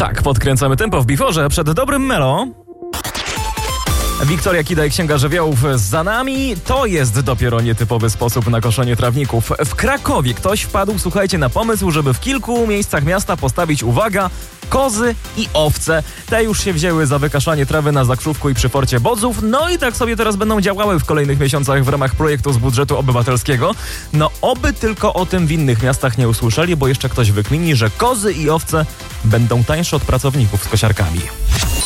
Tak, podkręcamy tempo w biforze przed dobrym melo. Wiktoria Kida i Księga Żywiołów za nami. To jest dopiero nietypowy sposób na koszenie trawników. W Krakowie ktoś wpadł, słuchajcie, na pomysł, żeby w kilku miejscach miasta postawić, uwaga, kozy i owce. Te już się wzięły za wykaszanie trawy na Zakrzówku i przy Forcie Bodzów. No i tak sobie teraz będą działały w kolejnych miesiącach w ramach projektu z budżetu obywatelskiego. No oby tylko o tym w innych miastach nie usłyszeli, bo jeszcze ktoś wykmini, że kozy i owce będą tańsze od pracowników z kosiarkami.